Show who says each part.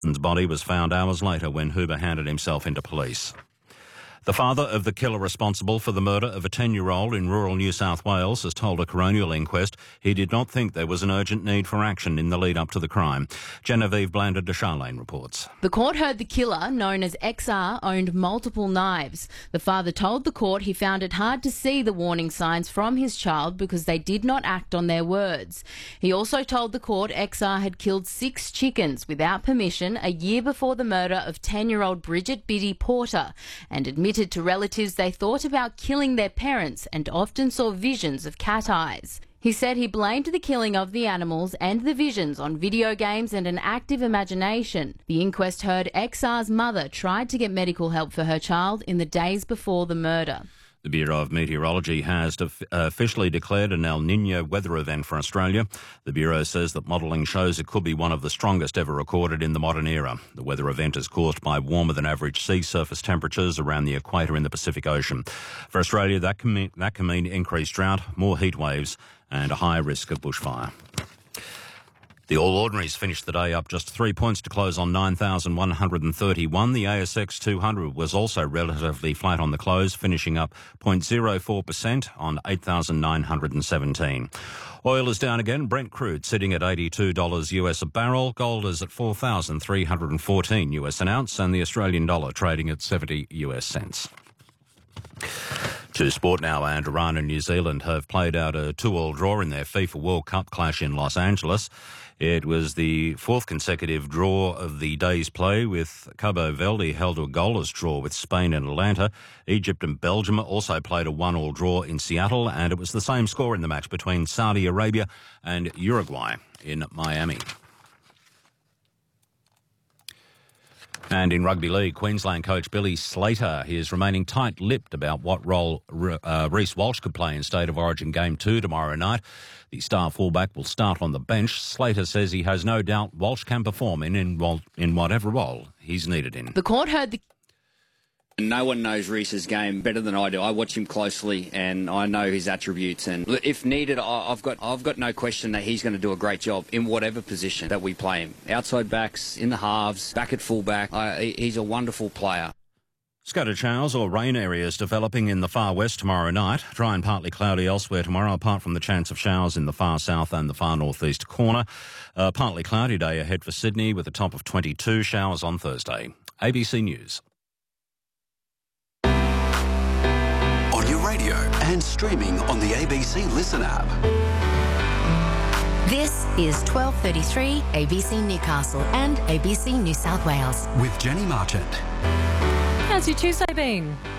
Speaker 1: His body was found hours later when Huber handed himself into police. The father of the killer responsible for the murder of a 10-year-old in rural New South Wales has told a coronial inquest he did not think there was an urgent need for action in the lead-up to the crime. Genevieve Blander de Charlene reports.
Speaker 2: The court heard the killer, known as XR, owned multiple knives. The father told the court he found it hard to see the warning signs from his child because they did not act on their words. He also told the court XR had killed 6 chickens without permission a year before the murder of 10-year-old Bridget Biddy Porter, and admitted to relatives they thought about killing their parents and often saw visions of cat eyes. He said he blamed the killing of the animals and the visions on video games and an active imagination. The inquest heard XR's mother tried to get medical help for her child in the days before the murder.
Speaker 1: The Bureau of Meteorology has officially declared an El Niño weather event for Australia. The Bureau says that modelling shows it could be one of the strongest ever recorded in the modern era. The weather event is caused by warmer than average sea surface temperatures around the equator in the Pacific Ocean. For Australia, that can mean increased drought, more heat waves and a higher risk of bushfire. The All Ordinaries finished the day up just 3 points to close on 9,131. The ASX 200 was also relatively flat on the close, finishing up 0.04% on 8,917. Oil is down again. Brent crude sitting at $82 US a barrel. Gold is at 4,314 US an ounce, and the Australian dollar trading at 70 US cents. To sport now, and Iran and New Zealand have played out a 2-2 draw in their FIFA World Cup clash in Los Angeles. It was the 4th consecutive draw of the day's play, with Cabo Verde held to a goalless draw with Spain in Atlanta. Egypt and Belgium also played a 1-1 draw in Seattle, and it was the same score in the match between Saudi Arabia and Uruguay in Miami. And in rugby league, Queensland coach Billy Slater is remaining tight-lipped about what role Reece Walsh could play in State of Origin Game 2 tomorrow night. The star fullback will start on the bench. Slater says he has no doubt Walsh can perform in whatever role he's needed in.
Speaker 2: The court heard the...
Speaker 3: No one knows Reece's game better than I do. I watch him closely and I know his attributes, and if needed, I've got no question that he's going to do a great job in whatever position that we play him. Outside backs, in the halves, back at fullback. He's a wonderful player.
Speaker 1: Scattered showers or rain areas developing in the far west tomorrow night. Dry and partly cloudy elsewhere tomorrow, apart from the chance of showers in the far south and the far northeast corner. Partly cloudy day ahead for Sydney with a top of 22. Showers on Thursday. ABC News.
Speaker 4: On your radio and streaming on the ABC Listen app.
Speaker 5: This is 12:33 ABC Newcastle and ABC New South Wales.
Speaker 4: With Jenny Marchant.
Speaker 6: How's your Tuesday been?